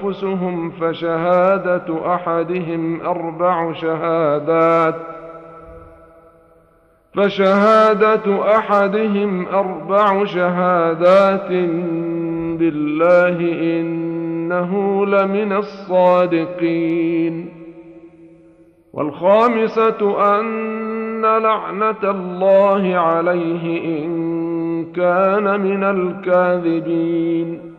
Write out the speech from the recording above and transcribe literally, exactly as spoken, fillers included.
أنفسهم فشهادة أحدهم أربع شهادات فشهادة أحدهم أربع شهادات بالله إنه لمن الصادقين. والخامسة أن لعنة الله عليه إن كان من الكاذبين.